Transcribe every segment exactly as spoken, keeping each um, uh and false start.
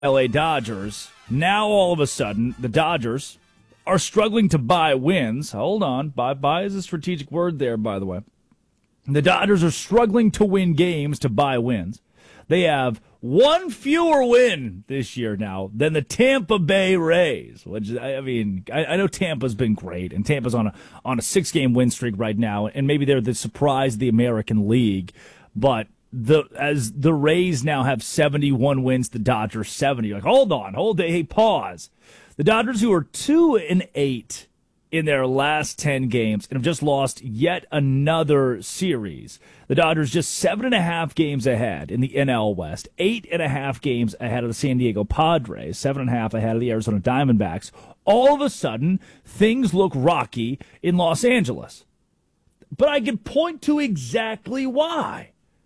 L A Dodgers. Now, all of a sudden, the Dodgers are struggling to buy wins. Hold on. Buy, buy is a strategic word there, by the way. The Dodgers are struggling to win games to buy wins. They have one fewer win this year now than the Tampa Bay Rays, which, I mean, I, I know Tampa's been great, and Tampa's on a, on a six-game win streak right now, and maybe they're the surprise of the American League, but the as the Rays now have seventy-one wins, the Dodgers seventy. You're like, hold on, hold on, hey, pause. The Dodgers, who are two and eight in their last ten games and have just lost yet another series. The Dodgers just seven and a half games ahead in the N L West, eight and a half games ahead of the San Diego Padres, seven and a half ahead of the Arizona Diamondbacks. All of a sudden, things look rocky in Los Angeles. But I can point to exactly why.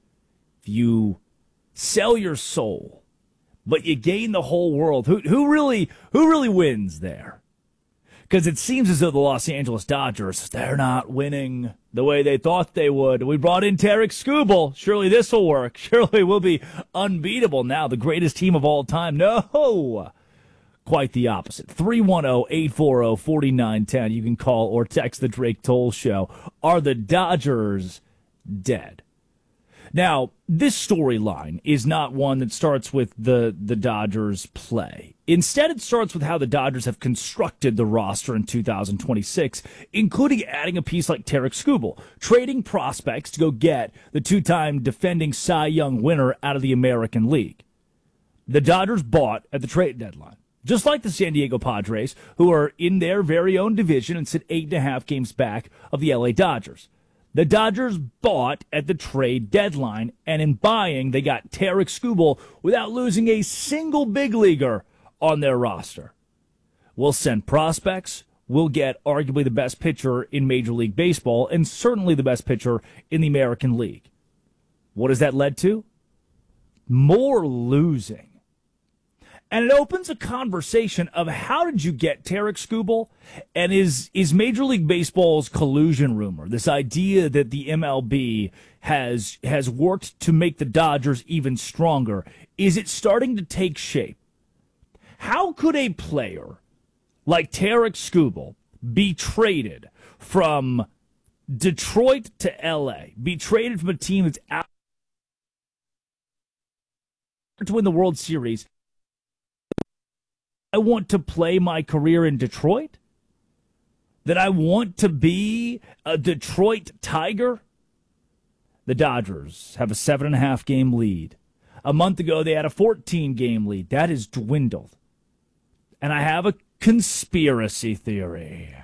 If you sell your soul, but you gain the whole world, who who really who really wins there? Because it seems as though the Los Angeles Dodgers, they're not winning the way they thought they would. We brought in Tarik Skubal. Surely this will work. Surely we'll be unbeatable now, the greatest team of all time. No, quite the opposite. three one zero, eight four zero, four nine one zero. You can call or text the Drake Toll Show. Are the Dodgers dead? Now, this storyline is not one that starts with the, the Dodgers' play. Instead, it starts with how the Dodgers have constructed the roster in two thousand twenty-six, including adding a piece like Tarik Skubal, trading prospects to go get the two-time defending Cy Young winner out of the American League. The Dodgers bought at the trade deadline, just like the San Diego Padres, who are in their very own division and sit eight and a half games back of the L A Dodgers. The Dodgers bought at the trade deadline, and in buying, they got Tarik Skubal without losing a single big leaguer on their roster. We'll send prospects. We'll get arguably the best pitcher in Major League Baseball and certainly the best pitcher in the American League. What has that led to? More losing. And it opens a conversation of how did you get Tarik Skubal, and is is Major League Baseball's collusion rumor, this idea that the M L B has has worked to make the Dodgers even stronger, is it starting to take shape? How could a player like Tarik Skubal be traded from Detroit to L A, be traded from a team that's out to win the World Series? I want to play my career in Detroit? That I want to be a Detroit Tiger? The Dodgers have a seven and a half game lead. A month ago, they had a fourteen game lead. That has dwindled. And I have a conspiracy theory.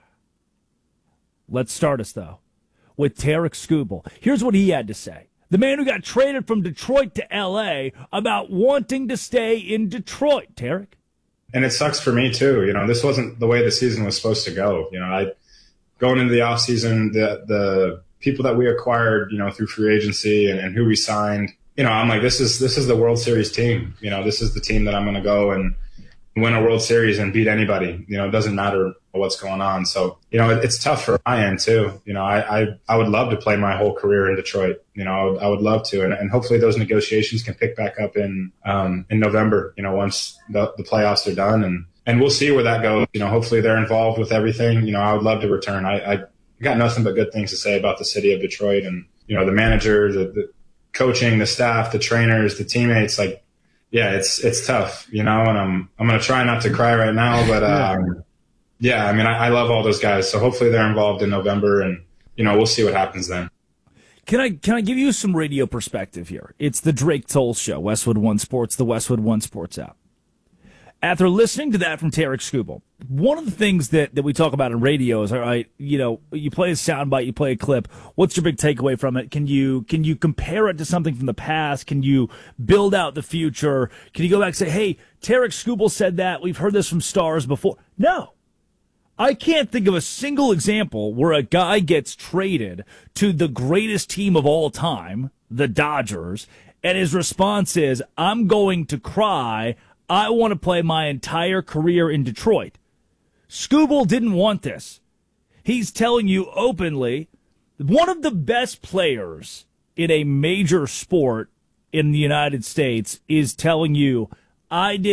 Let's start us, though, with Tarik Skubal. Here's what he had to say. The man who got traded from Detroit to L A about wanting to stay in Detroit. Tarik? And it sucks for me too. You know, this wasn't the way the season was supposed to go. You know, I going into the offseason, the the people that we acquired, you know, through free agency and, and who we signed, you know, I'm like, this is this is the World Series team. You know, this is the team that I'm going to go and win a World Series and beat anybody. You know, it doesn't matter what's going on. So, you know, it, it's tough for my end too. You know, I, I I would love to play my whole career in Detroit. You know, I would, I would love to, and, and hopefully those negotiations can pick back up in um in November. You know, once the, the playoffs are done, and and we'll see where that goes. You know, hopefully they're involved with everything. You know, I would love to return. I, I got nothing but good things to say about the city of Detroit, and you know, the manager, the, the coaching, the staff, the trainers, the teammates. Like, yeah, it's it's tough. You know, and I'm I'm gonna try not to cry right now, but um, yeah, I mean, I, I love all those guys. So hopefully they're involved in November, and you know, we'll see what happens then. Can I can I give you some radio perspective here? It's the Drake Toll Show, Westwood One Sports, the Westwood One Sports app. After listening to that from Tarik Skubal, one of the things that, that we talk about in radio is, all right, you know, you play a soundbite, you play a clip. What's your big takeaway from it? Can you can you compare it to something from the past? Can you build out the future? Can you go back and say, hey, Tarik Skubal said that. We've heard this from stars before. No. I can't think of a single example where a guy gets traded to the greatest team of all time, the Dodgers, and his response is, I'm going to cry. I want to play my entire career in Detroit. Skubal didn't want this. He's telling you openly, one of the best players in a major sport in the United States is telling you, I did.